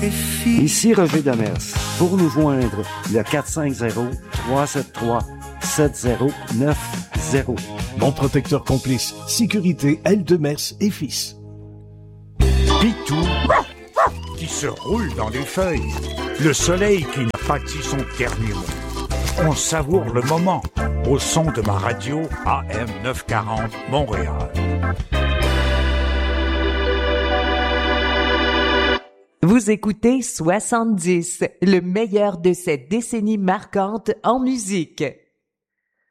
Ici Roger Demers. Pour nous joindre, le 450-373-7090. Mon protecteur complice, sécurité L. Demers et fils. Pitou, qui se roule dans les feuilles. Le soleil qui n'a pas dit son dernier mot. On savoure le moment au son de ma radio AM 940 Montréal. Vous écoutez 70, le meilleur de cette décennie marquante en musique.